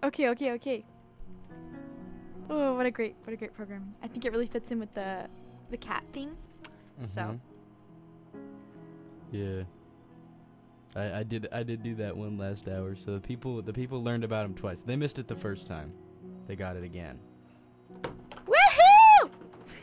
Okay. Oh, what a great program. I think it really fits in with the cat theme. So. Yeah. I did do that one last hour, so the people learned about him twice. They missed it the first time. They got it again. Woohoo!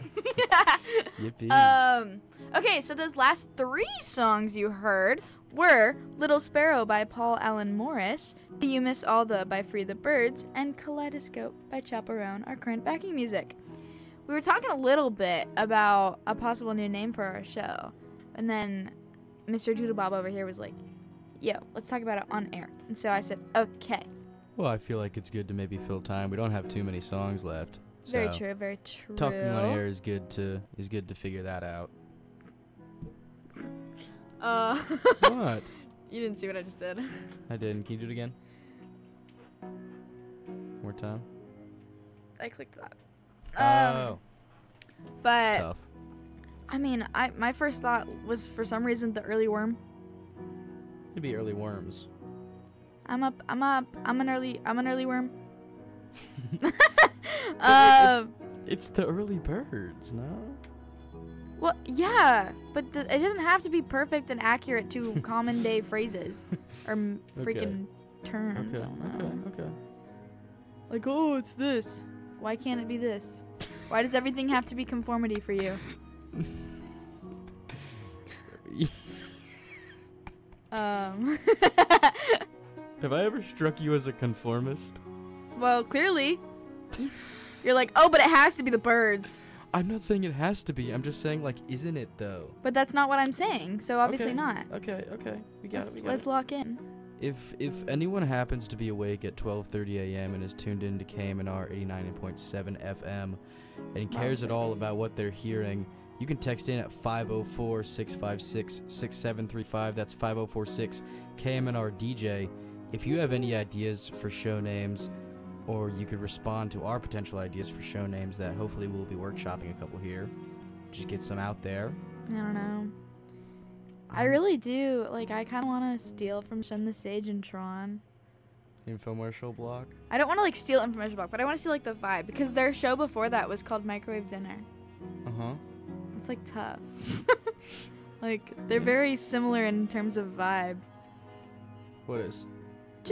Yippee. Okay, so those last 3 songs you heard were Little Sparrow by Paul Allen Morris, Do You Miss All the by Free the Birds, and Kaleidoscope by Chaperone, our current backing music. We were talking a little bit about a possible new name for our show, and then Mr. Doodlebob over here was like, yo, let's talk about it on air. And so I said, okay. Well, I feel like it's good to maybe fill time. We don't have too many songs left. Very So true. talking on air is good to figure that out. What? You didn't see what I just did. I didn't. Can you do it again? More time. I clicked that. Oh. But Tough. I mean, my first thought was for some reason the early worm. It'd be early worms. I'm an early worm. It's the early birds, no? Well, yeah, but it doesn't have to be perfect and accurate to common day phrases or freaking terms. Okay. Like, oh, it's this. Why can't it be this? Why does everything have to be conformity for you? Have I ever struck you as a conformist? Well, clearly. You're like, oh, but it has to be the birds. I'm not saying it has to be. I'm just saying, like, isn't it, though? But that's not what I'm saying, so obviously Okay. not. Okay. We got it. Let's lock in. If anyone happens to be awake at 12:30 a.m. and is tuned in to KMNR 89.7 FM and cares at all about what they're hearing, you can text in at 504-656-6735. That's 5046-KMNR-DJ. If you have any ideas for show names, or you could respond to our potential ideas for show names that hopefully we'll be workshopping a couple here. Just get some out there. I don't know. I really do. Like, I kind of want to steal from Shen the Sage and Tron. Infomercial block? I don't want to, like, steal Infomercial Block, but I want to steal, like, the vibe. Because their show before that was called Microwave Dinner. Uh-huh. It's, like, tough. Like, they're very similar in terms of vibe. What is?